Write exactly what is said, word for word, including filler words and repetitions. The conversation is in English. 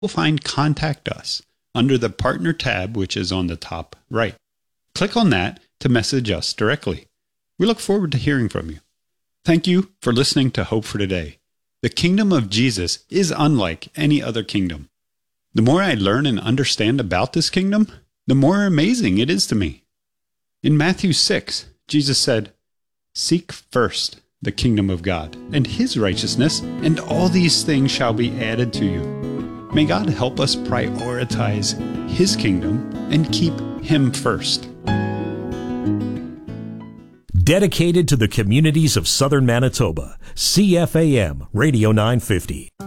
will find Contact Us under the Partner tab, which is on the top right. Click on that to message us directly. We look forward to hearing from you. Thank you for listening to Hope for Today. The kingdom of Jesus is unlike any other kingdom. The more I learn and understand about this kingdom, the more amazing it is to me. In Matthew six, Jesus said, "Seek first the kingdom of God and his righteousness, and all these things shall be added to you." May God help us prioritize his kingdom and keep him first. Dedicated to the communities of southern Manitoba, C F A M Radio nine fifty.